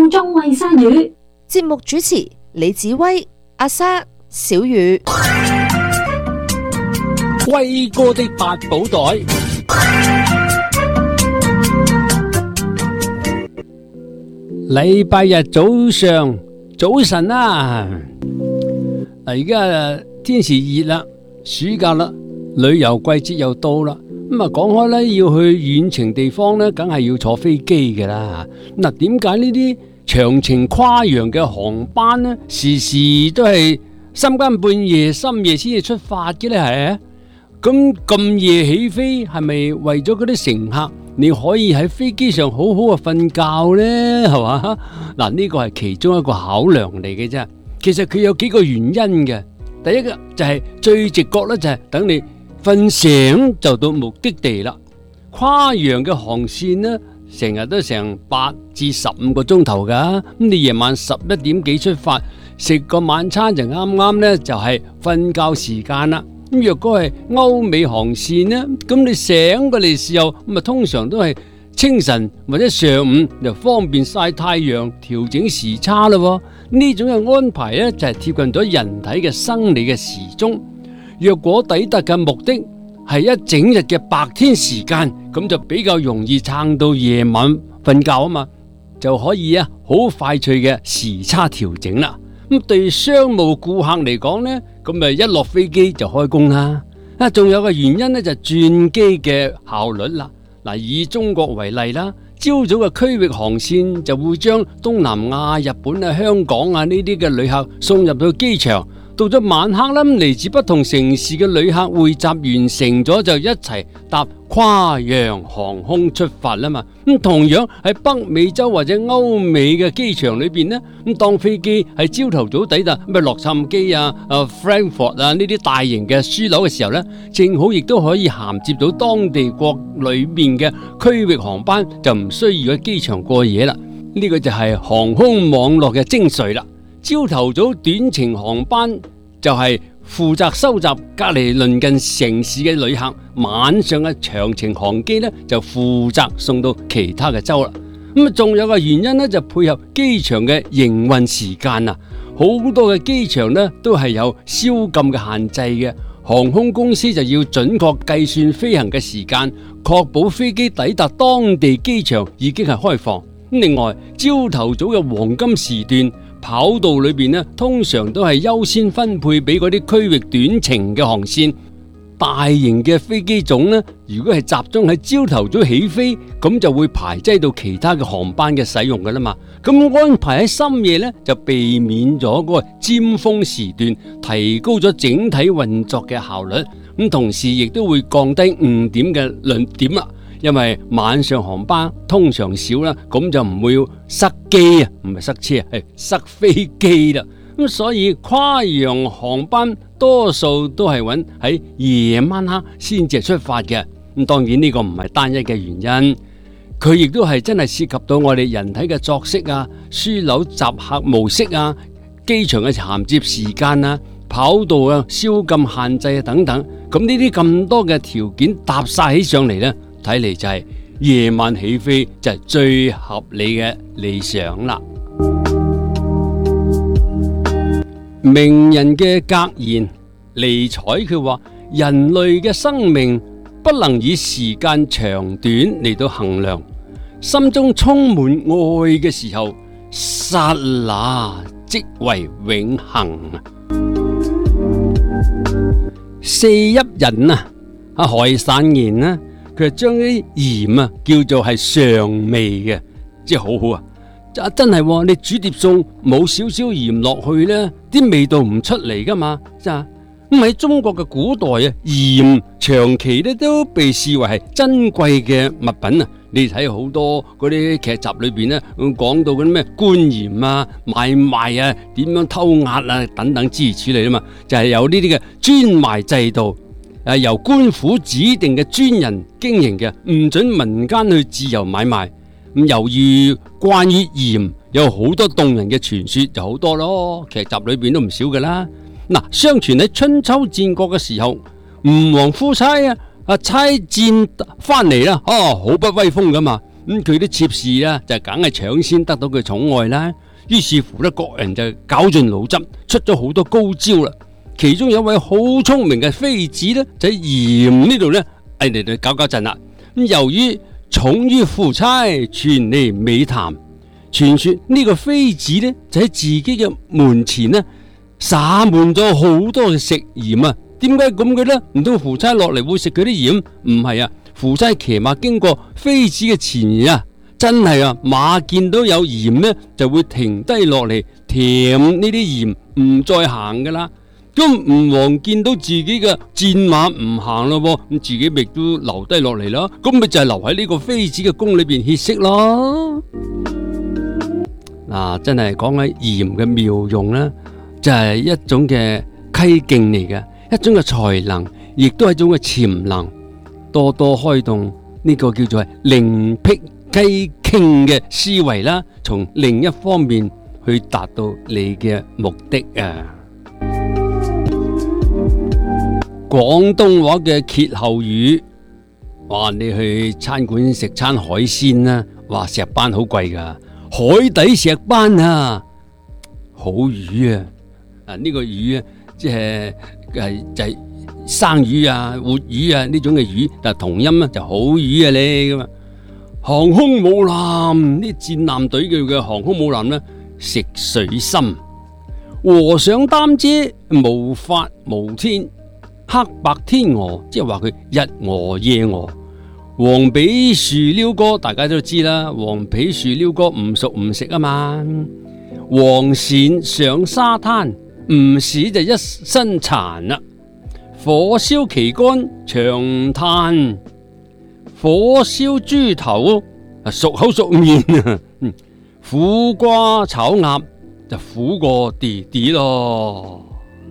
空中衛生魚。 節目主持李子威、阿莎、小雨。 威哥的八寶袋。禮拜日早晨啦，而家天時熱啦，暑假啦，旅遊季節又到啦。咁啊，講開咧，要去遠程地方咧，梗係要坐飛機噶啦。嗱，點解呢啲長程跨洋嘅航班咧，時時都係深更半夜、深夜先至出發嘅咧？係咁夜起飛，係咪為咗嗰啲乘客你可以喺飛機上好好嘅瞓覺呢？係嘛？嗱，呢個係其中一個考量嚟嘅啫。其實佢有幾個原因嘅。第一個就係最直覺咧，就係等你瞓醒就到目的地啦。跨洋嘅航線呢，成日都成8至15個鐘頭噶。咁你夜晚11點幾出發，食個晚餐就啱啱呢，就係瞓覺時間啦。咁若果係歐美航線呢，咁你醒過嚟時候，咁啊通常都係清晨或者上午，就方便曬太陽，調整時差咯。呢種嘅安排呢，就係貼近咗人體嘅生理嘅時鐘。若果抵達嘅目的係一整日嘅白天時間，咁就比較容易撐到夜晚瞓覺啊嘛，就可以好快脆嘅時差調整啦。咁對商務顧客嚟講呢，咁咪一落飛機就開工啦。仲有個原因呢，就轉機嘅效率啦。嗱，以中國為例啦，朝早嘅區域航線就會將東南亞、日本啊、香港啊呢啲嘅旅客送入到機場。到咗晚黑啦，嚟自不同城市嘅旅客匯集完成咗，就一齊搭跨洋航空出發啦嘛。咁同樣喺北美洲或者歐美嘅機場裏邊呢，咁當飛機喺朝頭早抵達咩洛杉磯啊、Frankfurt 啊呢啲大型嘅樞紐嘅時候呢，正好亦都可以銜接到當地國裏面嘅區域航班，就唔需要喺機場過夜啦。呢個就係航空網絡嘅精髓啦。朝頭早短程航班就係負責收集隔離鄰近城市嘅旅客，晚上嘅長程航機呢，就負責送到其他嘅州啦。咁啊，仲有個原因呢，就配合機場嘅營運時間啊，好多嘅機場呢都係有宵禁嘅限制嘅，航空公司就要準確計算飛行嘅時間，確保飛機抵達當地機場已經係開放。另外，朝頭早嘅黃金時段，跑道裏邊呢，通常都係優先分配俾嗰啲區域短程嘅航線。大型嘅飛機種呢，如果係集中喺朝頭早起飛，咁就會排擠到其他嘅航班嘅使用噶啦嘛。咁安排喺深夜呢，就避免咗嗰個尖峰時段，提高咗整體運作嘅效率。咁同時亦都會降低誤點嘅論點啦。因為晚上航班通常少啦，咁就唔會塞機啊，唔係塞車，係塞飛機啦。咁所以跨洋航班多數都係揾喺夜晚黑先至出發嘅。咁當然呢個唔係單一嘅原因，佢亦都係真係涉及到我哋人體嘅作息啊、樞紐集客模式啊、機場嘅銜接時間啊、跑道啊、宵禁限制啊等等。咁呢啲咁多嘅條件搭晒起上嚟呢，睇嚟就係夜晚起飛就係最合理嘅理想啦。名人嘅格言，尼采佢話：人類嘅生命不能以時間長短嚟到衡量，心中充滿愛嘅時候，剎那即為永恆。四邑人啊，海散言啊，佢將啲鹽啊叫做係常味嘅，即係好好啊！真係，你煮碟餸冇少少鹽落去呢，啲味道唔出嚟噶嘛，真係。咁喺中國嘅古代啊，鹽長期咧都被視為係珍貴嘅物品啊。你睇好多嗰啲劇集裏邊咧，講到嗰啲咩官鹽啊、買賣啊、點樣偷壓啊等等諸如此類啊嘛，就係有呢啲嘅專賣制度，由官府指定嘅專人經營嘅，唔准民間去自由買賣。咁由於關於鹽有好多動人嘅傳說，就好多咯，劇集裏邊都唔少噶啦。嗱，相傳喺春秋戰國嘅時候，吳王夫差差箭翻嚟啦，好不威風噶嘛。 佢啲妾侍啊就梗係搶先得到佢寵愛啦。於是乎咧，各人就絞盡腦汁，出咗好多高招啦。其中有一位好聰明嘅妃子咧，就喺鹽呢度咧，嚟搞搞震啦。咁由於寵於夫妻，傳嚟美談，傳說呢個妃子咧就喺自己嘅門前呢灑滿咗好多嘅食鹽啊！點解咁嘅咧？唔通夫妻落嚟會食佢啲鹽？唔係啊，夫妻騎馬經過妃子嘅前啊，真係啊，馬見到有鹽呢，就會停低落嚟舔呢啲鹽，唔再行噶啦。咁吳王見到自己嘅戰馬唔行咯，咁自己亦都留低落嚟啦。咁咪就係留喺呢個妃子嘅宮裏邊歇息咯。嗱，真係講起鹽嘅妙用咧，就係一種嘅溪徑嚟嘅，一種嘅才能，亦都係一種嘅潛能，多多開動呢個叫做另闢蹊徑嘅思維啦，從另一方面去達到你嘅目的啊！廣東話嘅歇後語，哇！你去餐館食餐海鮮啦，哇！石斑好貴噶，海底石斑啊，好魚啊！啊，呢個魚啊，即係就係生魚啊、活魚啊呢種嘅魚，但係同音就好魚啊你咁啊！航空母艦，呢戰艦隊嘅航空母艦呢，食水深，和尚擔遮，無法無天。黑白天鵝，即係話佢日鵝夜鵝。黃皮樹鷯哥，大家都知啦，黃皮樹鷯哥唔熟唔食啊嘛。黃鱔上沙灘，唔屎就一身殘啦。火燒旗杆長嘆，火燒豬頭熟口熟面啊。苦瓜炒鴨就苦過弟弟咯。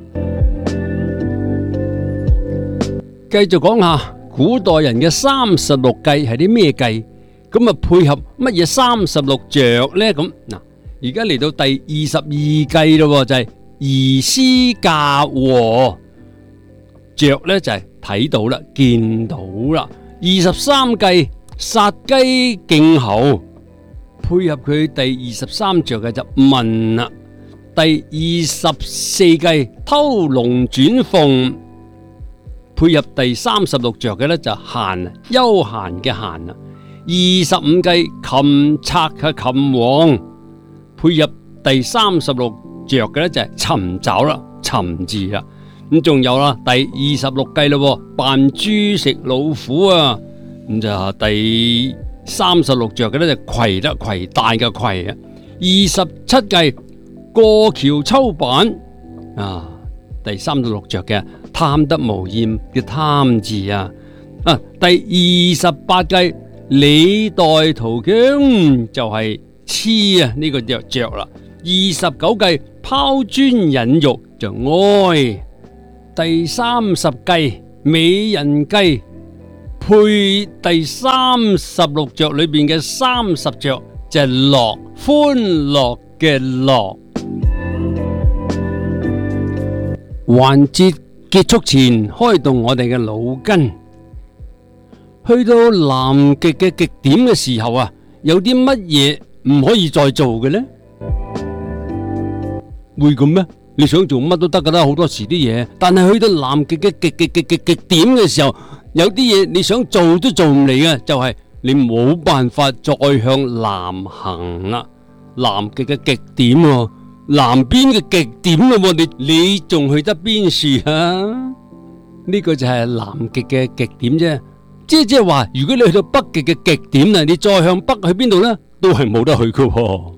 繼續講下古代人嘅36計係啲咩計？咁啊配合乜嘢36着呢？咁嗱，而家嚟到第22計咯，就係移師嫁禍。着呢就係睇到啦，見到啦。23計殺雞儆猴，配合佢第23着嘅就問啦。第24計偷龍轉鳳。配合第36着嘅咧就閒，休閒嘅閒啊。25計擒賊嘅擒王，配合第36着嘅咧就係尋找啦，尋字啦。咁仲有啦，第26計咯，扮豬食老虎啊。咁就第36着嘅咧就攜得攜帶嘅攜啊。27計過橋抽板啊。第36着嘅貪得無厭嘅貪字啊，第28計李代桃僵就係痴啊，呢個就着啦。29計拋磚引玉就哀。第30計美人計，配第36着裏邊嘅30着就係樂，歡樂嘅樂。環節結束前，開動我哋嘅腦筋。去到南極嘅極點嘅時候啊，有啲乜嘢唔可以再做嘅呢？會咁咩？你想做乜都得噶啦，好多時啲嘢。但係去到南極嘅極點嘅時候，有啲嘢你想做都做唔嚟嘅，就係你冇辦法再向南行啦。南極嘅極點喎。南邊嘅極點咯，你仲去得邊處啊？呢個就係南極嘅極點啫，即係話，如果你去到北極嘅極點啊，你再向北去邊度呢？都係冇得去㗎喎。